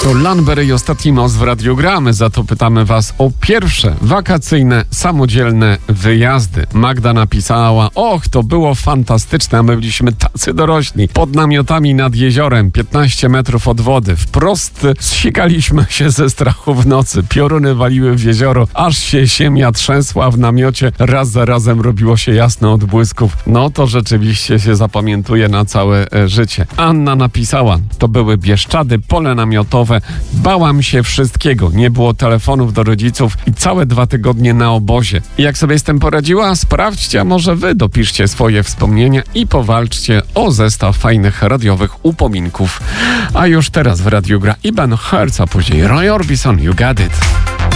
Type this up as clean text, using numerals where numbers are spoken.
To Lanber i Ostatni Most w Radiu Gramy. Za to pytamy was o pierwsze wakacyjne, samodzielne wyjazdy. Magda napisała: och, to było fantastyczne, a my byliśmy tacy dorośli. Pod namiotami nad jeziorem, 15 metrów od wody. Wprost zsikaliśmy się ze strachu w nocy. Pioruny waliły w jezioro, aż się ziemia trzęsła w namiocie. Raz za razem robiło się jasno od błysków. No to rzeczywiście się zapamiętuje na całe życie. Anna napisała: to były Bieszczady, pole namiotowe. Bałam się wszystkiego. Nie było telefonów do rodziców i całe 2 tygodnie na obozie. I jak sobie z tym poradziła? Sprawdźcie, a może wy dopiszcie swoje wspomnienia i powalczcie o zestaw fajnych radiowych upominków. A już teraz w Radiu gra Iban Hertz, a później Roy Orbison, You Got It.